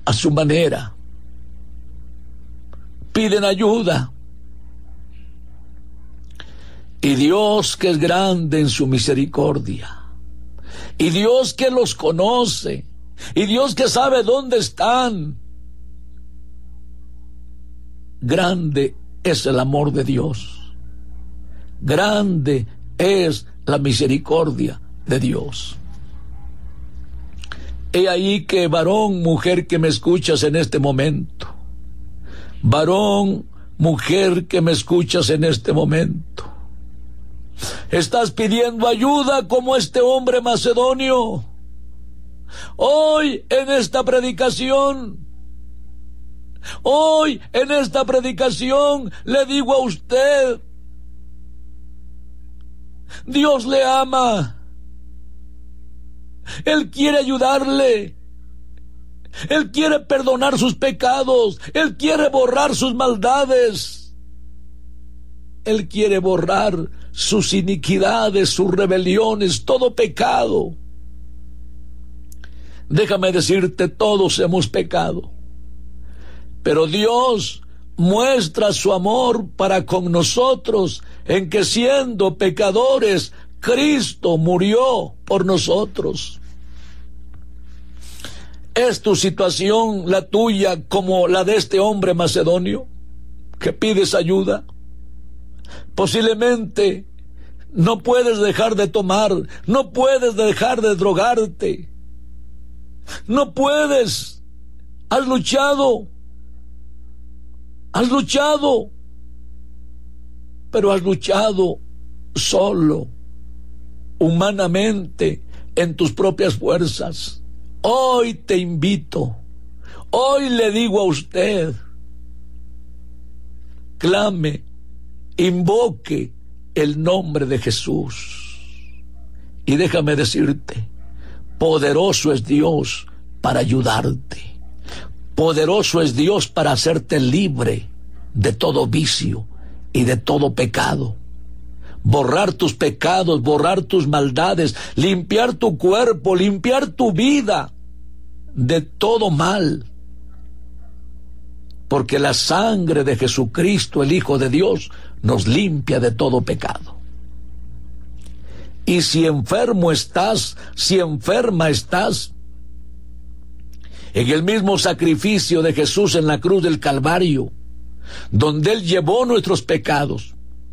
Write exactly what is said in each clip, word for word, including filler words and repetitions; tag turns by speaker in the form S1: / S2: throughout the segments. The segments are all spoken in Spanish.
S1: a su manera. Piden ayuda. Y Dios, que es grande en su misericordia, y Dios que los conoce, y Dios que sabe dónde están, grande es el amor de Dios, grande es la misericordia de Dios. He ahí que, varón, mujer que me escuchas en este momento, varón, mujer que me escuchas en este momento, estás pidiendo ayuda como este hombre macedonio. Hoy en esta predicación, hoy en esta predicación le digo a usted, Dios le ama. Él quiere ayudarle. Él quiere perdonar sus pecados. Él quiere borrar sus maldades. Él quiere borrar sus iniquidades, sus rebeliones, todo pecado. Déjame decirte, todos hemos pecado, pero Dios muestra su amor para con nosotros en que, siendo pecadores, Cristo murió por nosotros. ¿Es tu situación la tuya como la de este hombre macedonio que pides ayuda? Posiblemente no puedes dejar de tomar, no puedes dejar de drogarte, no puedes, has luchado, has luchado, pero has luchado solo, humanamente, en tus propias fuerzas. Hoy te invito, hoy le digo a usted, clame, invoque el nombre de Jesús. Y déjame decirte, poderoso es Dios para ayudarte. Poderoso es Dios para hacerte libre de todo vicio y de todo pecado. Borrar tus pecados, borrar tus maldades, limpiar tu cuerpo, limpiar tu vida de todo mal. Porque la sangre de Jesucristo, el Hijo de Dios, nos limpia de todo pecado. Y si enfermo estás, si enferma estás, en el mismo sacrificio de Jesús en la cruz del Calvario, donde Él llevó nuestros pecados,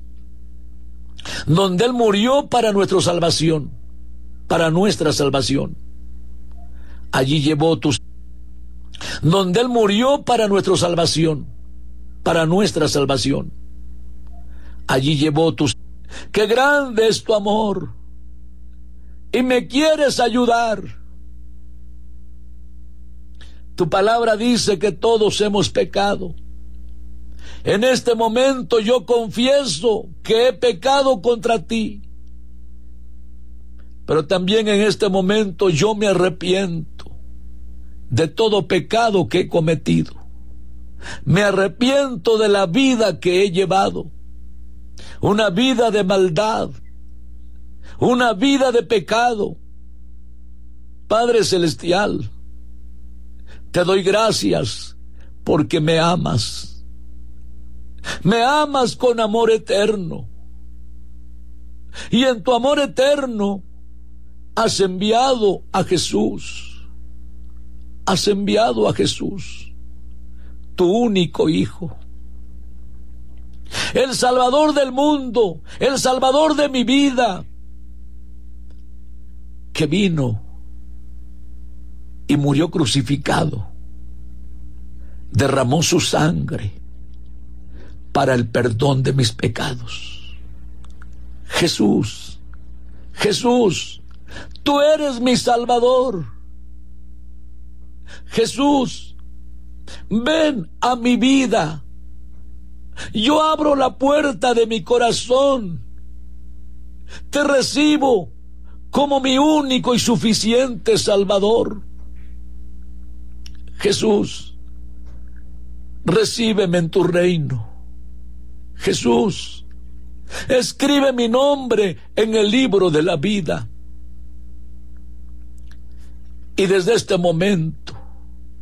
S1: donde Él murió para nuestra salvación, para nuestra salvación, allí llevó tus, donde Él murió para nuestra salvación, para nuestra salvación, allí llevó tus, qué grande es tu amor, y me quieres ayudar. Tu palabra dice que todos hemos pecado. En este momento yo confieso que he pecado contra ti, pero también en este momento yo me arrepiento de todo pecado que he cometido. Me arrepiento de la vida que he llevado, una vida de maldad, una vida de pecado. Padre Celestial, te doy gracias porque me amas. Me amas con amor eterno. Y en tu amor eterno has enviado a Jesús. Has enviado a Jesús, tu único Hijo, el Salvador del mundo, el Salvador de mi vida, que vino y murió crucificado, derramó su sangre para el perdón de mis pecados. Jesús, Jesús, tú eres mi Salvador. Jesús, ven a mi vida. Yo abro la puerta de mi corazón. Te recibo como mi único y suficiente Salvador. Jesús, recíbeme en tu reino. Jesús, escribe mi nombre en el libro de la vida. Y desde este momento